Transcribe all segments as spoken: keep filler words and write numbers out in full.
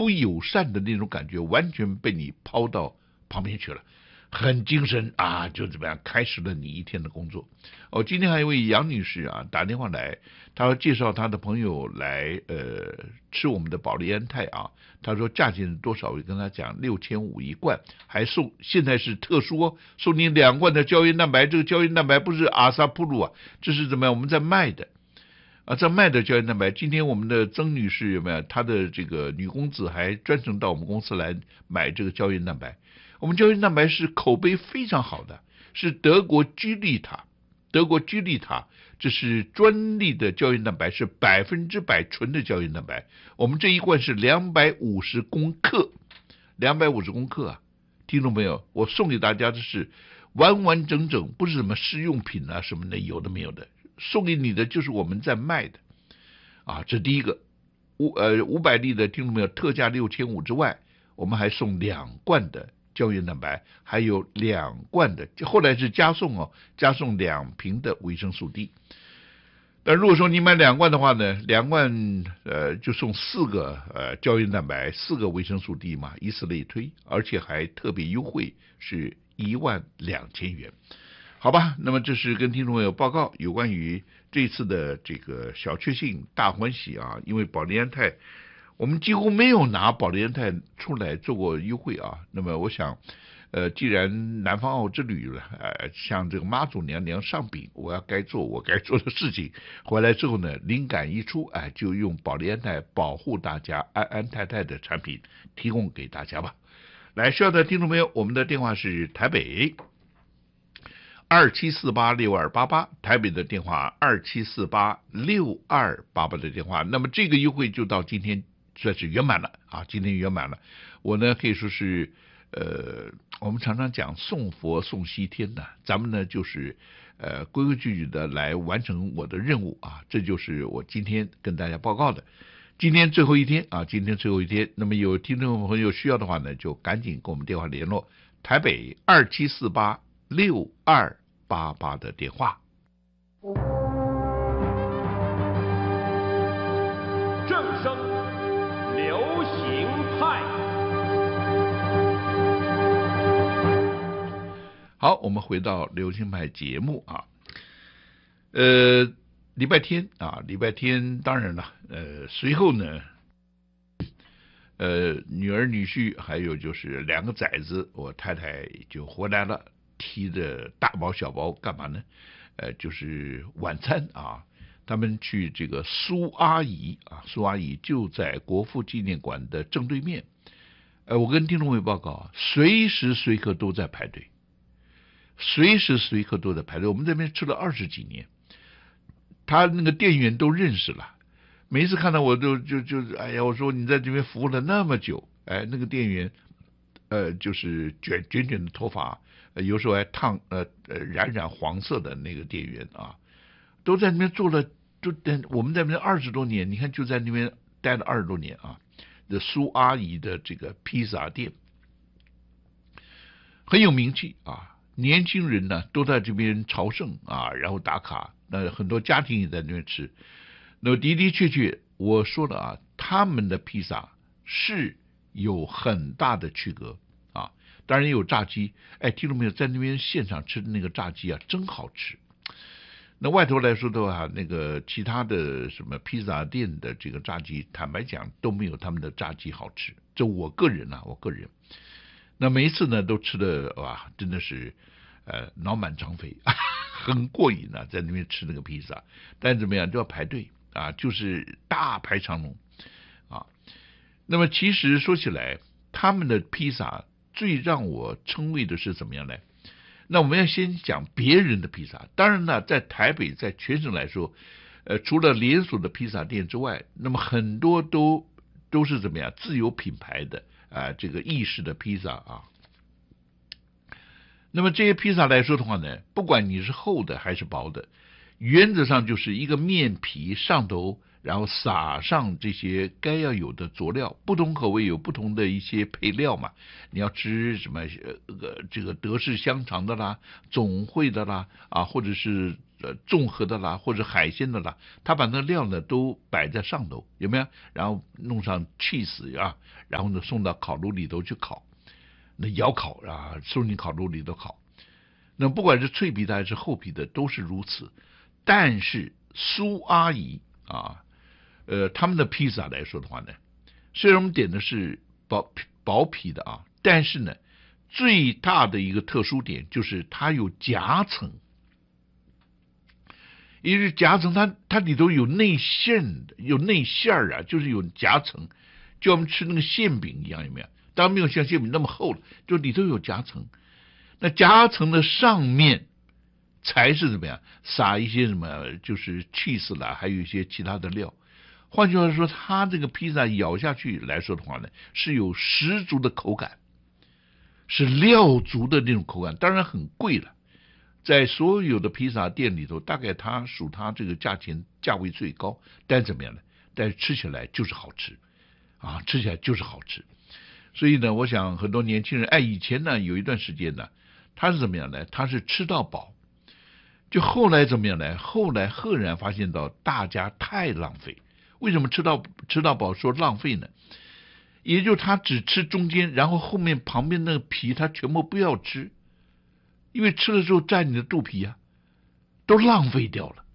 有友善的那种感觉完全被你抛到旁边去了，很精神啊，就怎么样开始了你一天的工作。哦，今天还有一位杨女士啊打电话来，她要介绍她的朋友来呃吃我们的保利安泰啊，她说价钱是多少，我跟她讲六千五一罐，还送，现在是特殊哦，送你两罐的胶原蛋白，这个胶原蛋白不是阿萨普鲁啊，这是怎么样我们在卖的。啊，在卖的胶原蛋白，今天我们的曾女士有没有？她的这个女公子还专程到我们公司来买这个胶原蛋白。我们胶原蛋白是口碑非常好的，是德国居利塔，德国居利塔这是专利的胶原蛋白，是百分之百纯的胶原蛋白。我们这一罐是两百五十公克，两百五十公克啊，听众朋友，我送给大家的是完完整整，不是什么试用品啊什么的，有的没有的。送给你的就是我们在卖的啊，这第一个五呃五百粒的听众朋友，特价六千五之外，我们还送两罐的胶原蛋白，还有两罐的，后来是加送哦，加送两瓶的维生素 D。但如果说你买两罐的话呢，两罐呃就送四个呃胶原蛋白，四个维生素 D 嘛，以此类推，而且还特别优惠，是一万两千元。好吧，那么这是跟听众朋友报告有关于这次的这个小确幸大欢喜啊，因为保利安泰我们几乎没有拿保利安泰出来做过优惠啊。那么我想呃，既然南方澳之旅了，呃，像这个妈祖娘娘上饼，我要该做我该做的事情，回来之后呢，灵感一出，哎，就用保利安泰保护大家安安泰泰的产品提供给大家吧。来，需要的听众朋友，我们的电话是台北二七四八六二八八，台北的电话二七四八六二八八的电话。那么这个优惠就到今天算是圆满了啊，今天圆满了。我呢可以说是呃，我们常常讲送佛送西天呢，咱们呢就是呃规规矩矩的来完成我的任务啊，这就是我今天跟大家报告的。今天最后一天啊，今天最后一天，那么有听众朋友需要的话呢，就赶紧跟我们电话联络，台北二七四八六二八八的电话。 正声流行派。 好，我们回到流行派节目啊，呃，礼拜天啊，礼拜天当然了，呃，随后呢，呃，女儿女婿还有就是两个崽子，我太太就回来了。提着大包小包干嘛呢？呃，就是晚餐啊，他们去这个苏阿姨啊，苏阿姨就在国父纪念馆的正对面。呃，我跟听众朋友报告，随时随刻都在排队，随时随刻都在排队。我们这边吃了二十几年，他那个店员都认识了，每一次看到我都就就哎呀，我说你在这边服务了那么久，哎，那个店员呃就是卷卷卷的头发。有时候还烫呃呃染染黄色的那个店员啊，都在那边做了，就等我们在那边二十多年，你看就在那边待了二十多年啊。这苏阿姨的这个披萨店很有名气啊，年轻人呢都在这边朝圣啊，然后打卡，那很多家庭也在那边吃。那的的确确，我说了啊，他们的披萨是有很大的区隔。当然也有炸鸡，哎，听众朋友，在那边现场吃的那个炸鸡啊，真好吃。那外头来说的话，那个其他的什么披萨店的这个炸鸡，坦白讲都没有他们的炸鸡好吃。这我个人啊，我个人。那每一次呢，都吃的哇，真的是呃脑满肠肥，很过瘾啊，在那边吃那个披萨。但怎么样都要排队啊，就是大排长龙啊。那么其实说起来，他们的披萨最让我称谓的是怎么样呢？那我们要先讲别人的披萨。当然呢，在台北，在全省来说，呃，除了连锁的披萨店之外，那么很多都都是怎么样自有品牌的啊、呃，这个意式的披萨啊。那么这些披萨来说的话呢，不管你是厚的还是薄的，原则上就是一个面皮上头。然后撒上这些该要有的佐料，不同口味有不同的一些配料嘛。你要吃什么呃这个德式香肠的啦，总会的啦啊，或者是呃综合的啦，或者海鲜的啦，他把那料呢都摆在上头，有没有？然后弄上 cheese 啊，然后呢送到烤炉里头去烤，那窑烤啊，送进烤炉里头烤。那不管是脆皮的还是厚皮的都是如此。但是苏阿姨啊，呃，他们的披萨来说的话呢，虽然我们点的是薄薄皮的啊，但是呢，最大的一个特殊点就是它有夹层，也就是夹层它它里头有内馅的，有内馅儿啊，就是有夹层，就我们吃那个馅饼一样，有没有？当然没有像馅饼那么厚了，就里头有夹层。那夹层的上面才是怎么样？撒一些什么，就是 cheese 啦，还有一些其他的料。换句话说，它这个披萨咬下去来说的话呢，是有十足的口感，是料足的那种口感，当然很贵了。在所有的披萨店里头，大概它属它这个价钱价位最高，但怎么样呢？但是吃起来就是好吃啊，吃起来就是好吃。所以呢，我想很多年轻人，哎，以前呢有一段时间呢，他是怎么样呢？他是吃到饱。就后来怎么样呢？后来赫然发现到大家太浪费。为什么吃到吃到饱说浪费呢？也就是他只吃中间，然后后面旁边那个皮他全部不要吃，因为吃了之后占你的肚皮啊，都浪费掉了。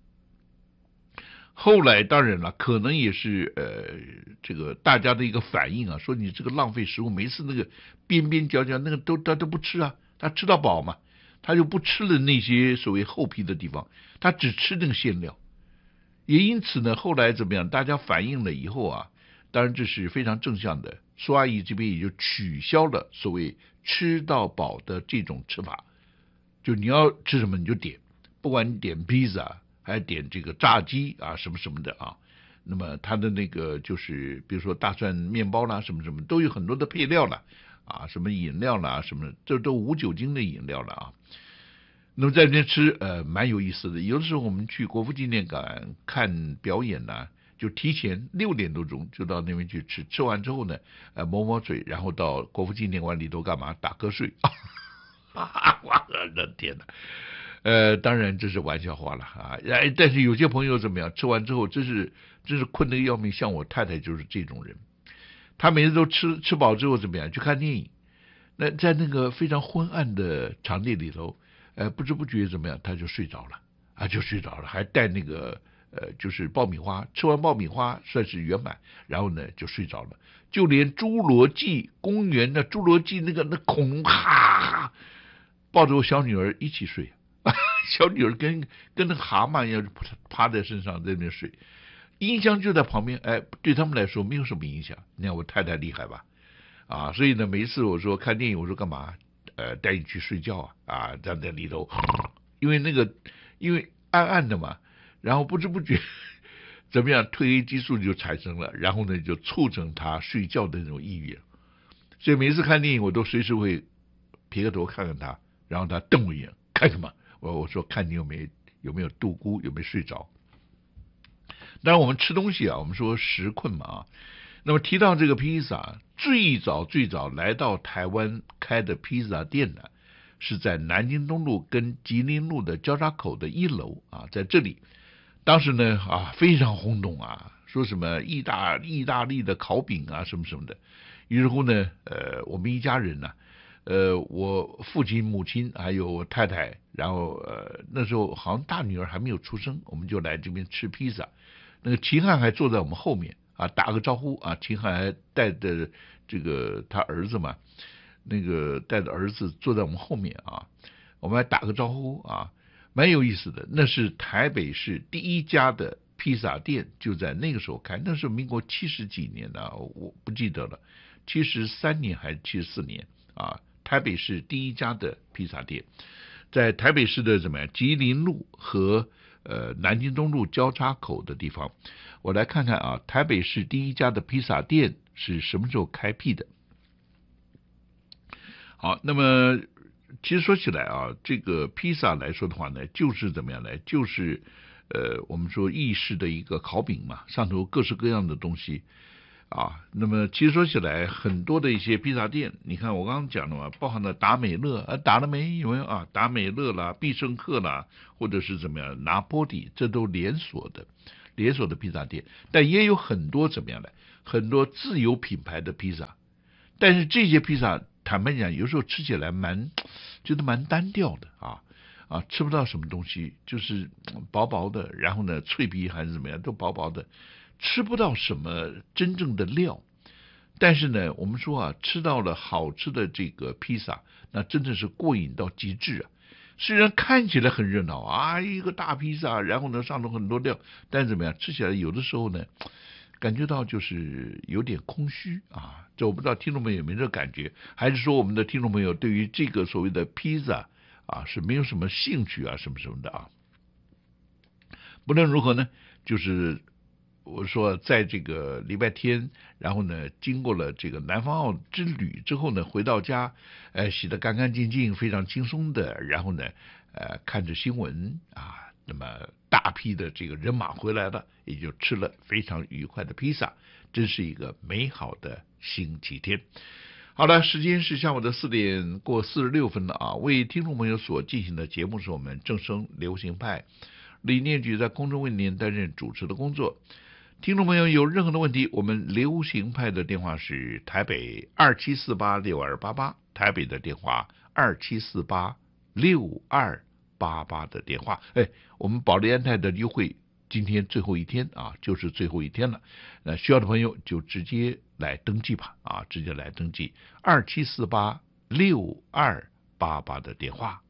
后来当然了，可能也是呃这个大家的一个反应啊，说你这个浪费食物，每次那个边边角角那个都他都不吃啊，他吃到饱嘛。他就不吃了那些所谓厚皮的地方，他只吃那个馅料。也因此呢，后来怎么样？大家反映了以后啊，当然这是非常正向的。苏阿姨这边也就取消了所谓吃到饱的这种吃法，就你要吃什么你就点，不管你点披萨还是点这个炸鸡啊什么什么的啊。那么它的那个就是比如说大蒜面包啦什么什么都有很多的配料了。啊，什么饮料啦，什么这都无酒精的饮料了啊。那么在那边吃，呃，蛮有意思的。有的时候我们去国父纪念馆看表演呢，就提前六点多钟就到那边去吃，吃完之后呢，呃，抹抹嘴，然后到国父纪念馆里头干嘛？打瞌睡。我的天哪！呃，当然这是玩笑话了啊。但是有些朋友怎么样？吃完之后真是真是困得要命，像我太太就是这种人。他每次都吃吃饱之后怎么样？去看电影。那在那个非常昏暗的场地里头，呃，不知不觉怎么样，他就睡着了啊，就睡着了，还带那个呃，就是爆米花。吃完爆米花算是圆满，然后呢就睡着了。就连侏罗纪公园的侏罗纪那个那恐龙，哈哈，抱着我小女儿一起睡，小女儿跟跟那个蛤蟆一样趴在身上在那边睡。音箱就在旁边，哎，对他们来说没有什么影响。你看我太太厉害吧？啊，所以呢，每一次我说看电影，我说干嘛？呃，带你去睡觉啊？啊，站在里头，因为那个因为暗暗的嘛，然后不知不觉怎么样，褪黑激素就产生了，然后呢就促成他睡觉的那种意愿。所以每次看电影，我都随时会撇个头看看他，然后他瞪我一眼，看什么？我我说看你有没有有没有度孤，有没有睡着。当然我们吃东西啊，我们说食困嘛啊。那么提到这个披萨，最早最早来到台湾开的披萨店呢，是在南京东路跟吉林路的交叉口的一楼啊，在这里，当时呢啊非常轰动啊，说什么意大意大利的烤饼啊什么什么的。于是乎呢，呃，我们一家人呢、啊，呃，我父亲、母亲还有我太太，然后呃那时候好像大女儿还没有出生，我们就来这边吃披萨。那个秦汉还坐在我们后面啊，打个招呼啊。秦汉还带着这个他儿子嘛，那个带着儿子坐在我们后面啊，我们还打个招呼啊，蛮有意思的。那是台北市第一家的披萨店，就在那个时候开，那是民国七十几年的、啊，我不记得了，七十三年还是七十四年啊？台北市第一家的披萨店，在台北市的怎么样？吉林路和呃，南京东路交叉口的地方，我来看看啊，台北市第一家的披萨店是什么时候开辟的？好，那么其实说起来啊，这个披萨来说的话呢，就是怎么样呢？就是呃，我们说意式的一个烤饼嘛，上头各式各样的东西。 啊，那么其实说起来，很多的一些披萨店，你看我刚刚讲了嘛，包含了达美乐啊，打了没有没有啊？达美乐啦、必胜客啦，或者是怎么样，拿坡里，这都连锁的，连锁的披萨店，但也有很多怎么样的，很多自有品牌的披萨，但是这些披萨，坦白讲，有时候吃起来蛮，觉得蛮单调的啊。啊，吃不到什么东西，就是薄薄的，然后呢，脆皮还是怎么样，都薄薄的，吃不到什么真正的料。但是呢，我们说啊，吃到了好吃的这个披萨，那真的是过瘾到极致啊。虽然看起来很热闹啊，一个大披萨，然后呢上头很多料，但是怎么样，吃起来有的时候呢，感觉到就是有点空虚啊。这我不知道听众朋友有没有这感觉，还是说我们的听众朋友对于这个所谓的披萨啊，是没有什么兴趣啊，什么什么的啊。不论如何呢，就是我说，在这个礼拜天，然后呢，经过了这个南方澳之旅之后呢，回到家，呃，洗得干干净净，非常轻松的，然后呢，呃，看着新闻啊，那么大批的这个人马回来了，也就吃了非常愉快的披萨，真是一个美好的星期天。好了，时间是下午的四点过四十六分了啊！为听众朋友所进行的节目是我们正声流行派，李念举在空中为您担任主持的工作。听众朋友有任何的问题，我们流行派的电话是台北二七四八六二八八，台北的电话二七四八六二八八的电话。哎，我们保利安泰的优惠今天最后一天啊，就是最后一天了。那需要的朋友就直接来登记吧，啊，直接来登记二七四八六二八八的电话。